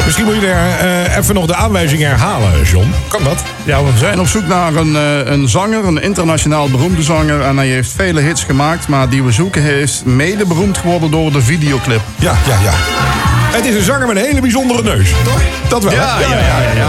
Misschien moet je even nog de aanwijzing herhalen, John. Kan dat? Ja, we zijn op zoek naar een zanger, een internationaal beroemde zanger. En hij heeft vele hits gemaakt, maar die we zoeken is mede beroemd geworden door de videoclip. Ja. Het is een zanger met een hele bijzondere neus. Toch? Dat wel. Ja.